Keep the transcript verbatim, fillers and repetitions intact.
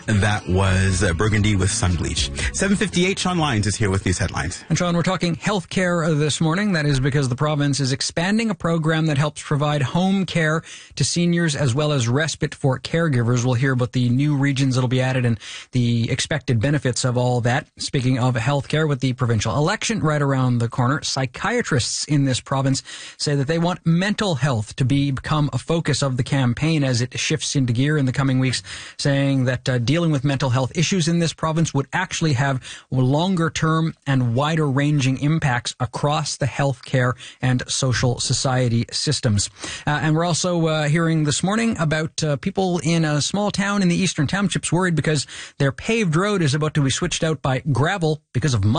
That was uh, Burgundy with Sun Bleach. seven fifty-eight, Sean Lyons is here with these headlines. And Sean, we're talking healthcare this morning. That is because the province is expanding a program that helps provide home care to seniors as well as respite for caregivers. We'll hear about the new regions that'll be added and the expected benefits of all that. Speaking of healthcare, with the provincial election right around the corner, psychiatrists in this province say that they want mental health to be, become a focus of the campaign as it shifts into gear in the coming weeks, saying that uh, dealing with mental health issues in this province would actually have longer term and wider ranging impacts across the healthcare and social society systems. Uh, and we're also uh, hearing this morning about uh, people in a small town in the Eastern Townships worried because their paved road is about to be switched out by gravel because of mud.